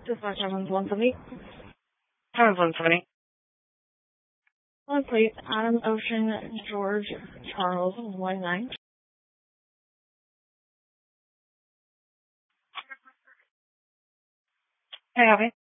Dispatch Evans 170. Evans 170. On plate, Adam Ocean George Charles 19. Hey, Abby.